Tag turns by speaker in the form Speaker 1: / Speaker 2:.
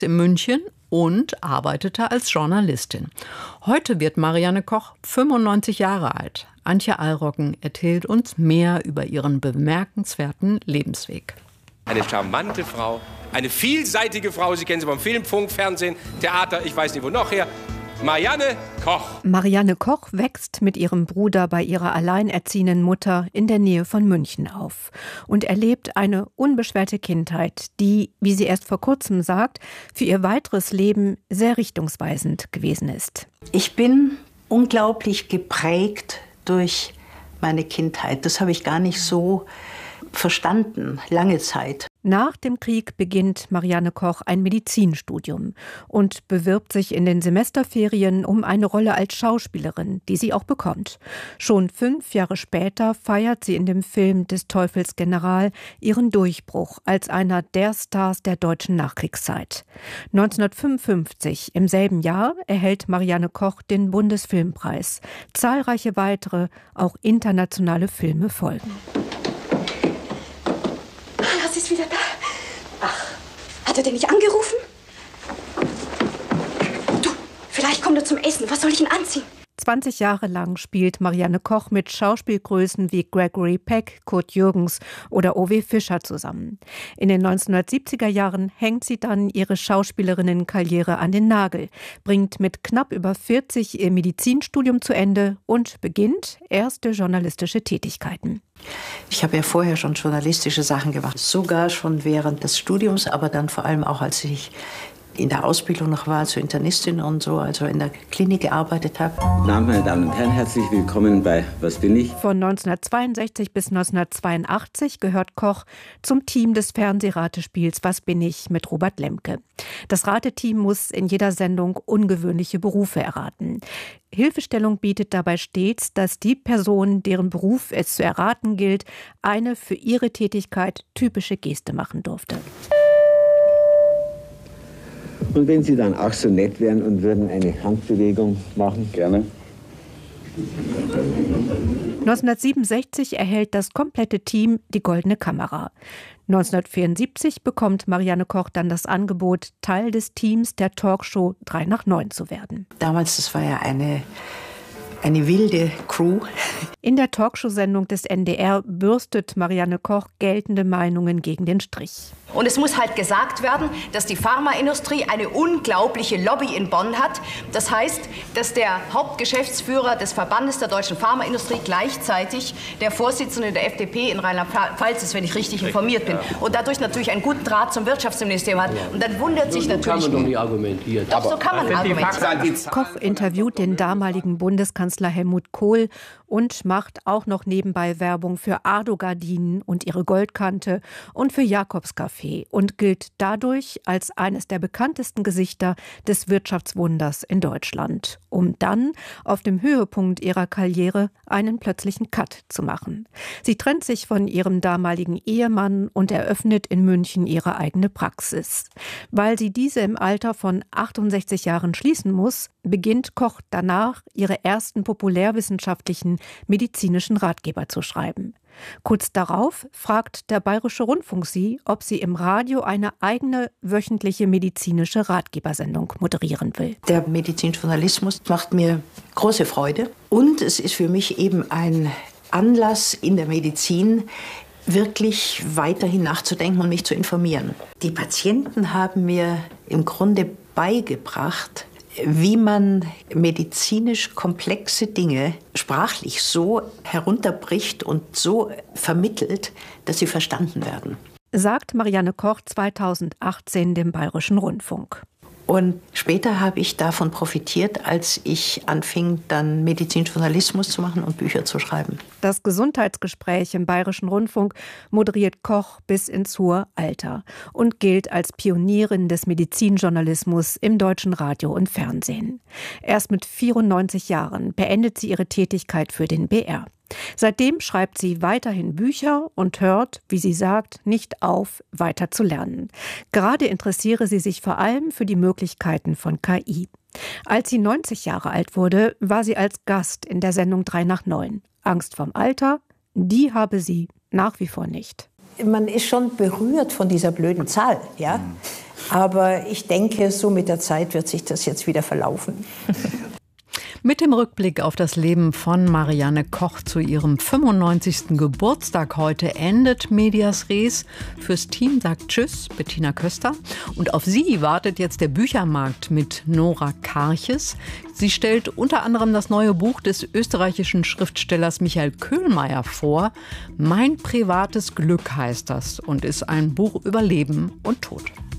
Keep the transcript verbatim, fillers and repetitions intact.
Speaker 1: in München und arbeitete als Journalistin. Heute wird Marianne Koch fünfundneunzig Jahre alt. Antje Allroggen erzählt uns mehr über ihren bemerkenswerten Lebensweg.
Speaker 2: Eine charmante Frau, eine vielseitige Frau. Sie kennen sie vom Film, Funk, Fernsehen, Theater, ich weiß nicht wo noch her. Marianne Koch.
Speaker 3: Marianne Koch wächst mit ihrem Bruder bei ihrer alleinerziehenden Mutter in der Nähe von München auf und erlebt eine unbeschwerte Kindheit, die, wie sie erst vor kurzem sagt, für ihr weiteres Leben sehr richtungsweisend gewesen ist.
Speaker 4: Ich bin unglaublich geprägt durch meine Kindheit. Das habe ich gar nicht so verstanden, lange Zeit.
Speaker 3: Nach dem Krieg beginnt Marianne Koch ein Medizinstudium und bewirbt sich in den Semesterferien um eine Rolle als Schauspielerin, die sie auch bekommt. Schon fünf Jahre später feiert sie in dem Film Des Teufels General ihren Durchbruch als einer der Stars der deutschen Nachkriegszeit. neunzehnhundertfünfundfünfzig, im selben Jahr, erhält Marianne Koch den Bundesfilmpreis. Zahlreiche weitere, auch internationale Filme folgen.
Speaker 5: Sie ist wieder da. Ach, hat er denn nicht angerufen? Du, vielleicht kommt er zum Essen. Was soll ich ihn anziehen?
Speaker 3: zwanzig Jahre lang spielt Marianne Koch mit Schauspielgrößen wie Gregory Peck, Kurt Jürgens oder O W Fischer zusammen. In den neunzehnhundertsiebziger Jahren hängt sie dann ihre Schauspielerinnenkarriere an den Nagel, bringt mit knapp über vierzig ihr Medizinstudium zu Ende und beginnt erste journalistische Tätigkeiten.
Speaker 4: Ich habe ja vorher schon journalistische Sachen gemacht, sogar schon während des Studiums, aber dann vor allem auch, als ich in der Ausbildung noch war zur Internistin und so, also in der Klinik gearbeitet habe.
Speaker 6: Meine Damen und Herren, herzlich willkommen bei Was bin ich?
Speaker 3: Von neunzehnhundertzweiundsechzig bis neunzehnhundertzweiundachtzig gehört Koch zum Team des Fernsehratespiels Was bin ich mit Robert Lemke. Das Rateteam muss in jeder Sendung ungewöhnliche Berufe erraten. Hilfestellung bietet dabei stets, dass die Person, deren Beruf es zu erraten gilt, eine für ihre Tätigkeit typische Geste machen durfte.
Speaker 6: Und wenn Sie dann auch so nett wären und würden eine Handbewegung machen, gerne.
Speaker 3: neunzehnhundertsiebenundsechzig erhält das komplette Team die Goldene Kamera. neunzehnhundertvierundsiebzig bekommt Marianne Koch dann das Angebot, Teil des Teams der Talkshow drei nach neun zu werden.
Speaker 4: Damals, das war ja eine, eine wilde Crew.
Speaker 3: In der Talkshow-Sendung des N D R bürstet Marianne Koch geltende Meinungen gegen den Strich.
Speaker 5: Und es muss halt gesagt werden, dass die Pharmaindustrie eine unglaubliche Lobby in Bonn hat. Das heißt, dass der Hauptgeschäftsführer des Verbandes der deutschen Pharmaindustrie gleichzeitig der Vorsitzende der F D P in Rheinland-Pfalz ist, wenn ich richtig informiert bin. Und dadurch natürlich einen guten Draht zum Wirtschaftsministerium hat. Und dann wundert sich natürlich...
Speaker 7: So kann man doch nicht argumentieren.
Speaker 5: Doch, so kann man argumentieren.
Speaker 3: Koch interviewt den damaligen Bundeskanzler Helmut Kohl und macht auch noch nebenbei Werbung für Ardo-Gardinen und ihre Goldkante und für Jakobs-Café und gilt dadurch als eines der bekanntesten Gesichter des Wirtschaftswunders in Deutschland, um dann auf dem Höhepunkt ihrer Karriere einen plötzlichen Cut zu machen. Sie trennt sich von ihrem damaligen Ehemann und eröffnet in München ihre eigene Praxis. Weil sie diese im Alter von achtundsechzig Jahren schließen muss, beginnt Koch danach, ihre ersten populärwissenschaftlichen medizinischen Ratgeber zu schreiben. Kurz darauf fragt der Bayerische Rundfunk sie, ob sie im Radio eine eigene wöchentliche medizinische Ratgebersendung moderieren will.
Speaker 4: Der Medizinjournalismus macht mir große Freude und es ist für mich eben ein Anlass in der Medizin, wirklich weiterhin nachzudenken und mich zu informieren. Die Patienten haben mir im Grunde beigebracht, wie man medizinisch komplexe Dinge sprachlich so herunterbricht und so vermittelt, dass sie verstanden werden.
Speaker 3: Sagt Marianne Koch zweitausendachtzehn dem Bayerischen Rundfunk.
Speaker 4: Und später habe ich davon profitiert, als ich anfing, dann Medizinjournalismus zu machen und Bücher zu schreiben.
Speaker 3: Das Gesundheitsgespräch im Bayerischen Rundfunk moderiert Koch bis ins hohe Alter und gilt als Pionierin des Medizinjournalismus im deutschen Radio und Fernsehen. Erst mit vierundneunzig Jahren beendet sie ihre Tätigkeit für den B R. Seitdem schreibt sie weiterhin Bücher und hört, wie sie sagt, nicht auf, weiter zu lernen. Gerade interessiere sie sich vor allem für die Möglichkeiten von K I. Als sie neunzig Jahre alt wurde, war sie als Gast in der Sendung drei nach neun. Angst vorm Alter, die habe sie nach wie vor nicht.
Speaker 4: Man ist schon berührt von dieser blöden Zahl, ja. Aber ich denke, so mit der Zeit wird sich das jetzt wieder verlaufen.
Speaker 1: Mit dem Rückblick auf das Leben von Marianne Koch zu ihrem fünfundneunzigsten Geburtstag heute endet Medias Res. Fürs Team sagt Tschüss, Bettina Köster. Und auf Sie wartet jetzt der Büchermarkt mit Nora Karches. Sie stellt unter anderem das neue Buch des österreichischen Schriftstellers Michael Köhlmeier vor. Mein privates Glück heißt das und ist ein Buch über Leben und Tod.